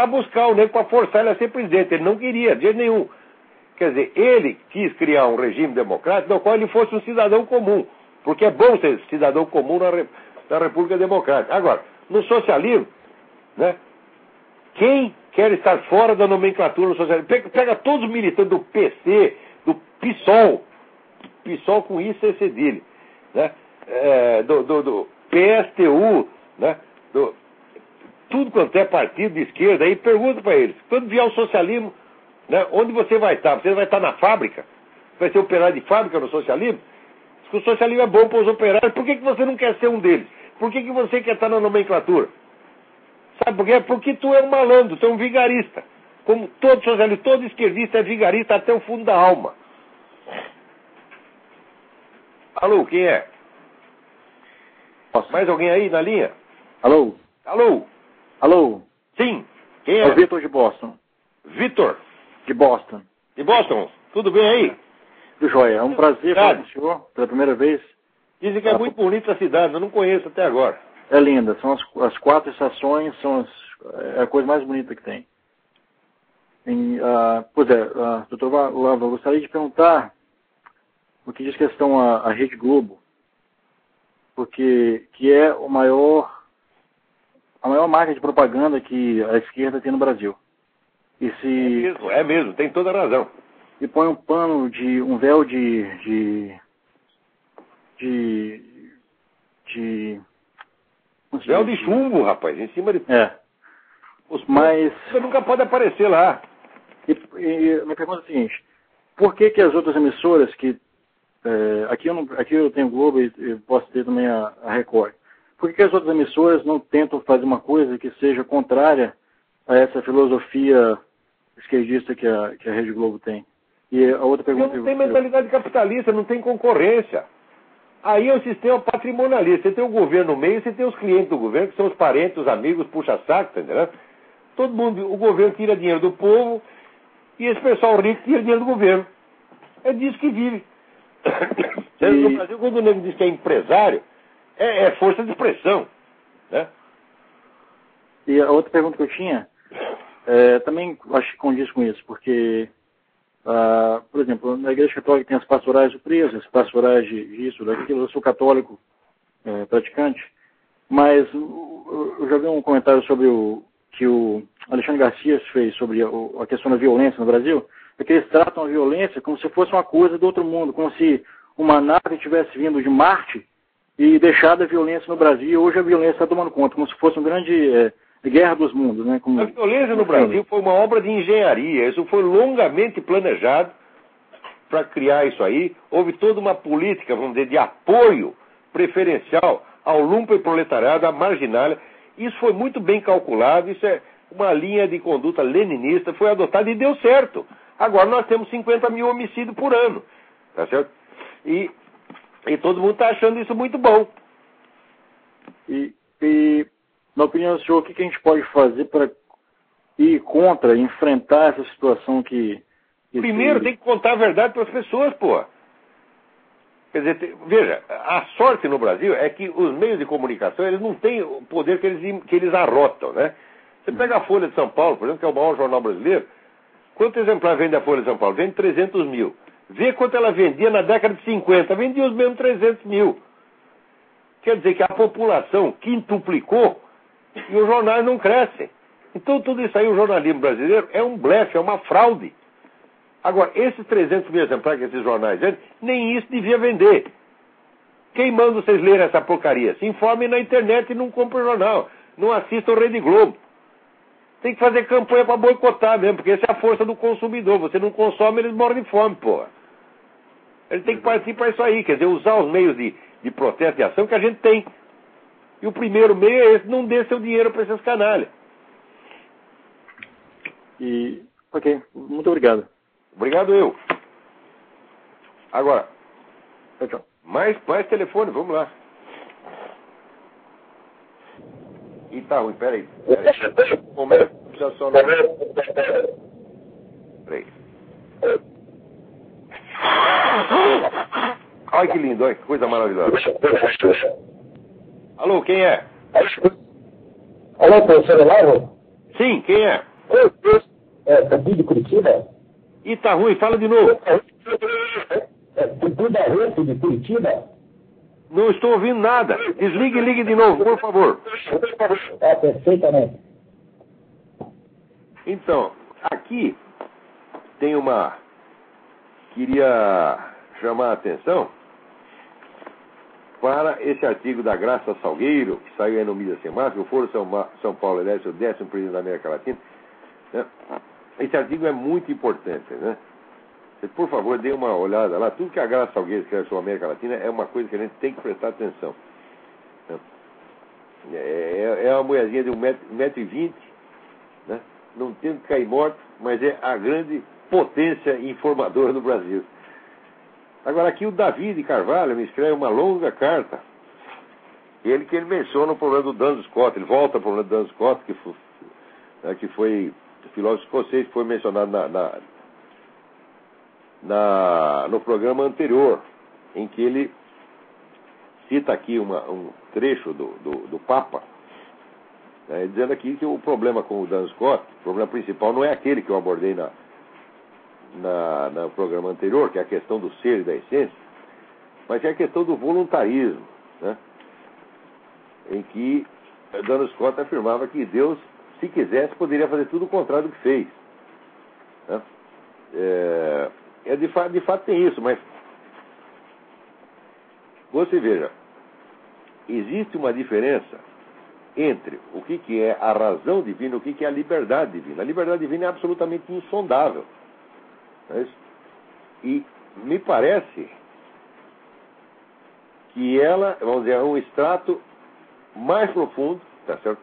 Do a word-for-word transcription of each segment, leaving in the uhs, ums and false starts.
a buscar o nego para forçar ele a ser presidente. Ele não queria, de jeito nenhum. Quer dizer, ele quis criar um regime democrático no qual ele fosse um cidadão comum. Porque é bom ser cidadão comum na, na República Democrática. Agora, no socialismo, né, quem quer estar fora da nomenclatura no socialismo? Pega, pega todos os militantes do P C, do PSOL, PSOL com I C cedilha, né, é, do, do, do P S T U, né, do, tudo quanto é partido de esquerda, aí pergunta para eles, quando vier o socialismo, né, onde você vai estar? Você vai estar na fábrica? Vai ser operário de fábrica no socialismo? Se o socialismo é bom para os operários, por que, que você não quer ser um deles? Por que, que você quer estar na nomenclatura? Sabe por quê? Porque tu é um malandro, tu é um vigarista. Como todo socialista, todo esquerdista é vigarista até o fundo da alma. Alô, quem é? Posso? Mais alguém aí na linha? Alô? Alô? Alô? Sim, quem é? É o Vitor de Boston. Vitor, De Boston. de Boston, tudo bem aí? Do Joia. É um prazer falar com o senhor pela primeira vez. Dizem que é muito bonita a cidade, eu não conheço até agora. É linda. São as, as quatro estações, são as, é a coisa mais bonita que tem. Em, uh, pois é, uh, doutor Lava, eu gostaria de perguntar o que diz questão a, a Rede Globo, porque que é o maior, a maior marca de propaganda que a esquerda tem no Brasil. E se, É mesmo, é mesmo, tem toda a razão. e põe um pano de, um véu de, de, de, de como se Véu diz? de chumbo, rapaz, em cima de... É. Os Mas, Você nunca pode aparecer lá. e, e minha pergunta é a seguinte, por que que as outras emissoras que, é, aqui, eu não, aqui eu tenho Globo e, e posso ter também a, a Record, por que que as outras emissoras não tentam fazer uma coisa que seja contrária a essa filosofia esquerdista que a, que a Rede Globo tem? E a outra pergunta... Não tem mentalidade capitalista, não tem concorrência. Aí é o sistema patrimonialista. Você tem o governo no meio, você tem os clientes do governo, que são os parentes, os amigos, puxa-saco, entendeu? Todo mundo, o governo tira dinheiro do povo e esse pessoal rico tira dinheiro do governo. É disso que vive. E... No Brasil, quando o nego diz que é empresário, é, é força de expressão, né? E a outra pergunta que eu tinha, é, também acho que condiz com isso, porque, ah, por exemplo, na Igreja Católica tem as pastorais do preso, as pastorais de, disso, daquilo. Eu sou católico é, praticante, mas eu já vi um comentário sobre o que o Alexandre Garcia fez sobre a, a questão da violência no Brasil, é que eles tratam a violência como se fosse uma coisa do outro mundo, como se uma nave tivesse vindo de Marte e deixado a violência no Brasil, e hoje a violência está tomando conta, como se fosse um grande... É, guerra dos mundos, né? Como... A violência no Brasil foi uma obra de engenharia. Isso foi longamente planejado para criar isso aí. Houve toda uma política, vamos dizer, de apoio preferencial ao lumpenproletariado, à marginália. Isso foi muito bem calculado. Isso é uma linha de conduta leninista. Foi adotada e deu certo. Agora nós temos cinquenta mil homicídios por ano. Tá certo? E, e todo mundo está achando isso muito bom. E... e... Na opinião do senhor, o que a gente pode fazer para ir contra, enfrentar essa situação que... que Primeiro se... tem que contar a verdade para as pessoas, pô. Quer dizer, tem, veja, a sorte no Brasil é que os meios de comunicação, eles não têm o poder que eles, que eles arrotam, né? Você pega a Folha de São Paulo, por exemplo, que é o maior jornal brasileiro, quanto exemplar vende a Folha de São Paulo? Vende trezentos mil. Vê quanto ela vendia na década de cinquenta, vendia os mesmos trezentos mil. Quer dizer que a população quintuplicou e os jornais não crescem. Então tudo isso aí, o jornalismo brasileiro é um blefe, é uma fraude. Agora, esses trezentos mil exemplares que esses jornais vendem, nem isso devia vender. Quem manda vocês lerem essa porcaria? Se informem na internet e não comprem jornal. Não assistam Rede Globo. Tem que fazer campanha para boicotar mesmo, porque essa é a força do consumidor. Você não consome, eles morrem de fome, porra. Ele tem que partir para isso aí, quer dizer, usar os meios de, de protesto e ação que a gente tem. E o primeiro meio é esse, não dê seu dinheiro para esses canalhas. E, ok, muito obrigado. Obrigado eu. Agora, Tchau, tchau. mais, mais telefone, vamos lá. Ih, tá ruim, peraí. Deixa, deixa. Um momento, precisa só... Peraí. Ai, que lindo, olha, que coisa maravilhosa. Alô, quem é? Alô, professor Olavo? Sim, quem é? É, daqui de Curitiba. Ih, tá ruim, fala de novo. É, Tudo é Rito de Curitiba. Não estou ouvindo nada. Desligue e ligue de novo, por favor. É, perfeitamente. Então, aqui tem uma... Queria chamar a atenção para esse artigo da Graça Salgueiro, que saiu aí no Mídia Sem Máscara, o Foro São, Ma... São Paulo elege o décimo presidente da América Latina. Né? Esse artigo é muito importante, né? Você, por favor, dê uma olhada lá. Tudo que a Graça Salgueiro escreve sobre a América Latina é uma coisa que a gente tem que prestar atenção. Né? É, é uma mulherzinha de um metro e vinte, né? Não tendo que cair morto, mas é a grande potência informadora do Brasil. Agora, aqui o Davi de Carvalho me escreve uma longa carta. Ele que ele menciona o problema do Duns Scott. Ele volta ao problema do Duns Scott, que foi, né, que foi o filósofo escocês, que foi mencionado na, na, na, no programa anterior, em que ele cita aqui uma, um trecho do, do, do Papa, né, dizendo aqui que o problema com o Duns Scott, o problema principal não é aquele que eu abordei na Na, no programa anterior, que é a questão do ser e da essência, mas é a questão do voluntarismo, né? Em que Duns Scott afirmava que Deus, se quisesse, poderia fazer tudo o contrário do que fez. Né? É, é de, fa de fato tem isso, mas você veja, existe uma diferença entre o que, que é a razão divina e o que, que é a liberdade divina. A liberdade divina é absolutamente insondável. E me parece que ela, vamos dizer, é um extrato mais profundo, tá certo?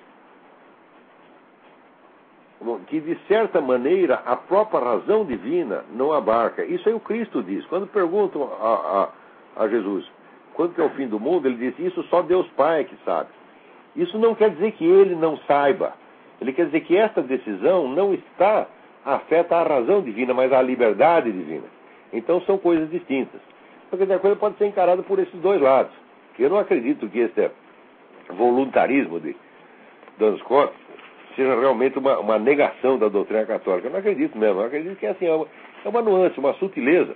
Que de certa maneira a própria razão divina não abarca. Isso aí o Cristo diz. Quando perguntam a, a, a Jesus quando que é o fim do mundo, ele diz: isso só Deus Pai que sabe. Isso não quer dizer que ele não saiba. Ele quer dizer que esta decisão não está afeta a razão divina, mas a liberdade divina. Então são coisas distintas. Porque a coisa pode ser encarada por esses dois lados. Eu não acredito que esse voluntarismo de Duns Scott seja realmente uma, uma negação da doutrina católica. Eu não acredito mesmo. Eu acredito que é, assim, é, uma, é uma nuance, uma sutileza,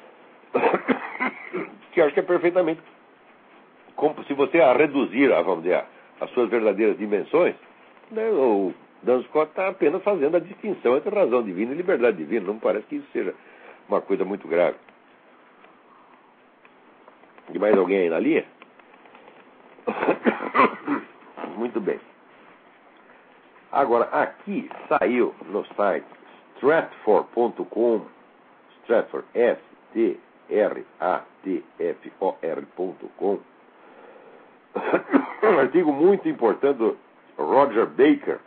que eu acho que é perfeitamente... Como se você a reduzir, a, vamos dizer, as suas verdadeiras dimensões, né, o Duns Scott está apenas fazendo a distinção entre razão divina e liberdade divina. Não me parece que isso seja uma coisa muito grave. E mais alguém aí na linha? Muito bem. Agora, aqui saiu no site stratfor ponto com, Stratfor, S T R A T F O R ponto com, um artigo muito importante do Roger Baker,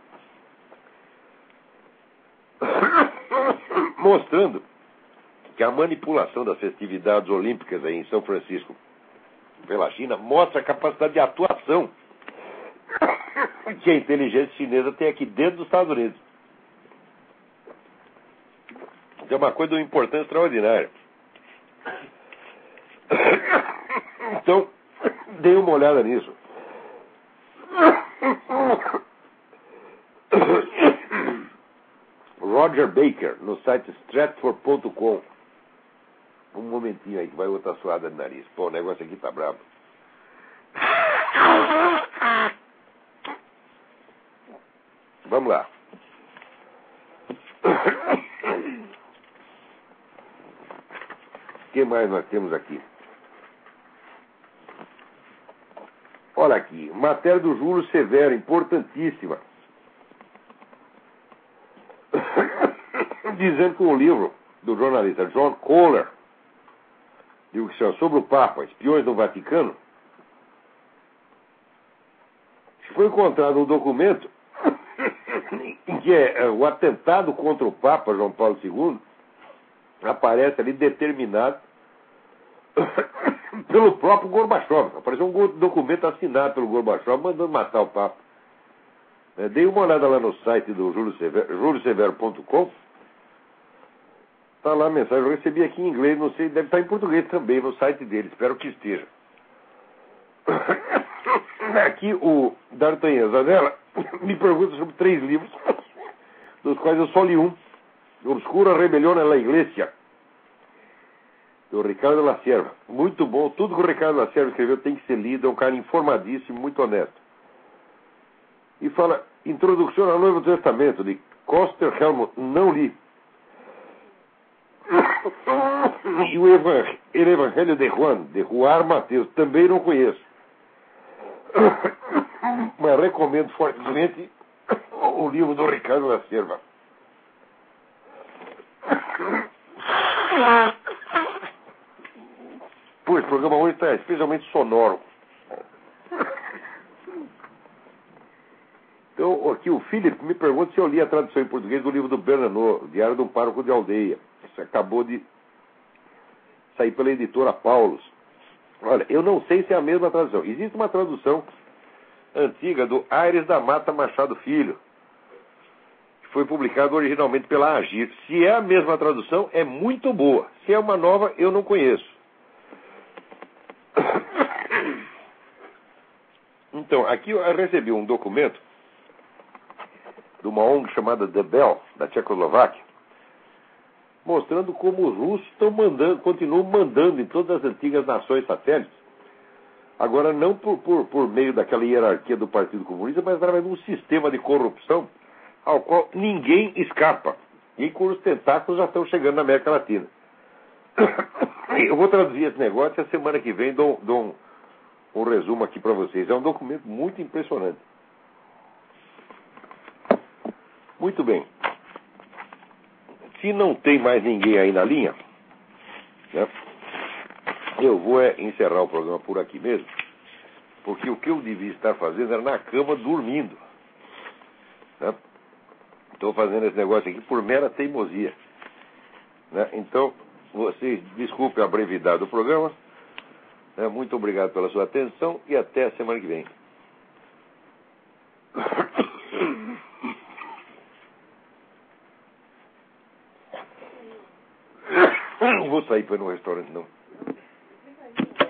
mostrando que a manipulação das festividades olímpicas aí em São Francisco pela China mostra a capacidade de atuação que a inteligência chinesa tem aqui dentro dos Estados Unidos. Isso é uma coisa de uma importância extraordinária. Então, dê uma olhada nisso. Roger Baker, no site stratfor ponto com. Um momentinho aí que vai outra suada de nariz. Pô, o negócio aqui tá bravo. Vamos lá. O que mais nós temos aqui? Olha aqui, matéria do Júlio Severo, importantíssima. Dizendo que o livro do jornalista John Kohler, digo que chama Sobre o Papa, Espiões do Vaticano, foi encontrado um documento em que é, o atentado contra o Papa João Paulo segundo aparece ali determinado pelo próprio Gorbachev. Apareceu um documento assinado pelo Gorbachev mandando matar o Papa. É, dei uma olhada lá no site do Júlio Severo, júlio severo ponto com. Está lá a mensagem, eu recebi aqui em inglês, não sei, deve estar em português também no site dele, espero que esteja. Aqui o D'Artagnan Zanella me pergunta sobre três livros dos quais eu só li um. Obscura Rebelione la Iglesia, do Ricardo La Sierva. Muito bom. Tudo que o Ricardo La Sierva escreveu tem que ser lido. É um cara informadíssimo, muito honesto. E fala, Introdução ao Novo Testamento, de Koster Helmut. Não li. E o Evangelho, Evangelho de Juan, de Juan Mateus, também não conheço. Mas recomendo fortemente o livro do Ricardo La Sierva. Pois, o programa hoje está especialmente sonoro. Então, aqui o Philip me pergunta se eu li a tradução em português do livro do Bernanot, Diário de um Pároco de Aldeia. Isso acabou de sair pela editora Paulus. Olha, eu não sei se é a mesma tradução. Existe uma tradução antiga do Aires da Mata Machado Filho, que foi publicado originalmente pela Agir. Se é a mesma tradução, é muito boa. Se é uma nova, eu não conheço. Então, aqui eu recebi um documento de uma O N G chamada The Bell, da Tchecoslováquia, mostrando como os russos estão mandando, continuam mandando em todas as antigas nações satélites, agora não por, por, por meio daquela hierarquia do Partido Comunista, mas através de um sistema de corrupção ao qual ninguém escapa, e cujos tentáculos já estão chegando na América Latina. Eu vou traduzir esse negócio e a semana que vem dou, dou um, um resumo aqui para vocês. É um documento muito impressionante. Muito bem. Se não tem mais ninguém aí na linha, né, eu vou é, encerrar o programa por aqui mesmo, porque o que eu devia estar fazendo era na cama dormindo. Né? Estou fazendo esse negócio aqui por mera teimosia. Né? Então, vocês desculpem a brevidade do programa. Né? Muito obrigado pela sua atenção e até a semana que vem. Não vou sair para ir no restaurante, não.